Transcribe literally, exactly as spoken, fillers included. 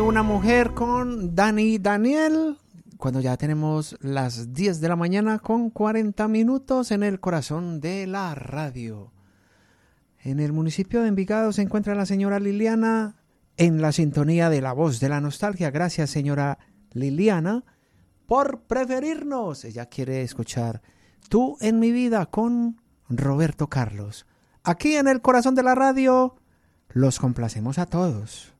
una mujer con Dani Daniel, cuando ya tenemos las diez de la mañana con cuarenta minutos en el corazón de la radio. En el municipio de Envigado se encuentra la señora Liliana en la sintonía de La Voz de la Nostalgia. Gracias, señora Liliana, por preferirnos. Ella quiere escuchar Tú en mi vida con Roberto Carlos. Aquí en el corazón de la radio los complacemos a todos.